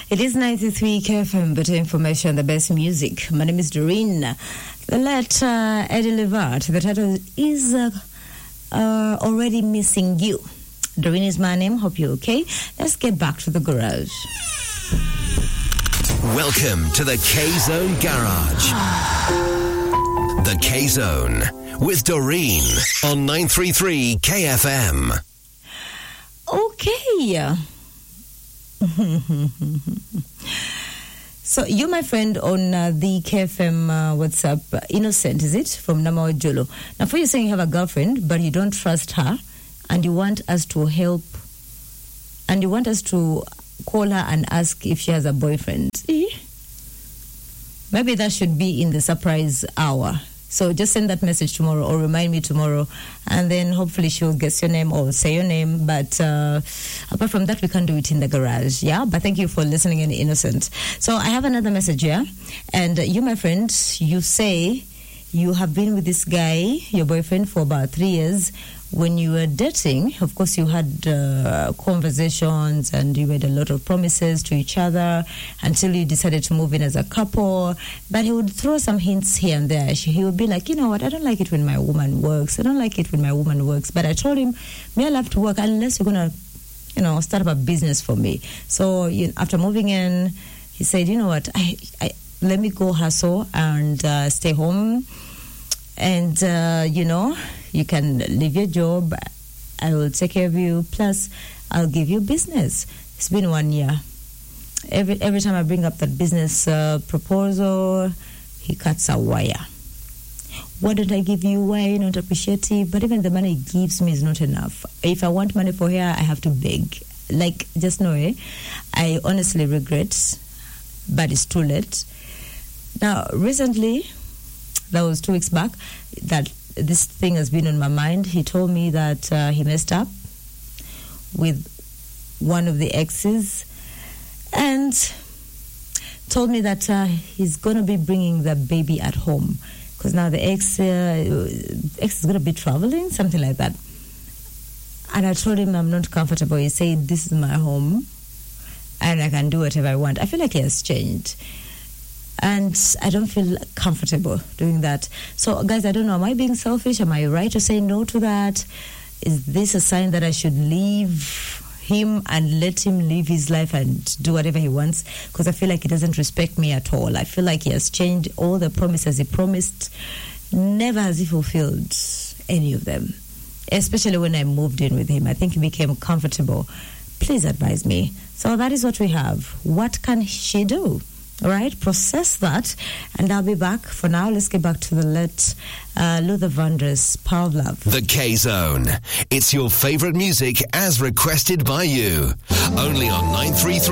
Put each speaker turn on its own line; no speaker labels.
It is 93 KFM, better information, the best music. My name is Doreen. The late Eddie Levert. The title is Already Missing You. Doreen is my name. Hope you're okay. Let's get back to the garage.
Welcome to the K-Zone Garage. The K-Zone with Doreen on 933 KFM.
Okay. So you're my friend on the KFM WhatsApp, Innocent, is it? From Namawajolo. Now, for you saying you have a girlfriend, but you don't trust her, and you want us to help, and you want us to call her and ask if she has a boyfriend. Maybe that should be in the surprise hour. So just send that message tomorrow or remind me tomorrow, and then hopefully she'll guess your name or say your name. But apart from that, we can't do it in the garage, yeah? But thank you for listening in, Innocent. So I have another message here. And you, my friend, you say you have been with this guy, your boyfriend, for about 3 years. When you were dating, of course, you had conversations and you made a lot of promises to each other until you decided to move in as a couple. But he would throw some hints here and there. He would be like, you know what, I don't like it when my woman works. I don't like it when my woman works. But I told him, I love to work unless you're going to, start up a business for me. So after moving in, he said, you know what, I let me go hustle and stay home. And, you can leave your job. I will take care of you. Plus, I'll give you business. It's been 1 year. Every time I bring up that business proposal, he cuts a wire. Why don't I give you? Why are you not appreciative? But even the money he gives me is not enough. If I want money for her, I have to beg. Just know, I honestly regret, but it's too late. Now, recently, that was 2 weeks back, that this thing has been on my mind. He told me that he messed up with one of the exes and told me that he's going to be bringing the baby at home because now the ex is going to be traveling, something like that. And I told him I'm not comfortable. He said, this is my home and I can do whatever I want. I feel like he has changed. And I don't feel comfortable doing that. So, guys, I don't know. Am I being selfish? Am I right to say no to that? Is this a sign that I should leave him and let him live his life and do whatever he wants? Because I feel like he doesn't respect me at all. I feel like he has changed all the promises he promised. Never has he fulfilled any of them. Especially when I moved in with him. I think he became comfortable. Please advise me. So that is what we have. What can she do? All right, process that, and I'll be back. For now, let's get back to the late Luther Vandross, Power of Love.
The K-Zone. It's your favorite music as requested by you. Only on 933.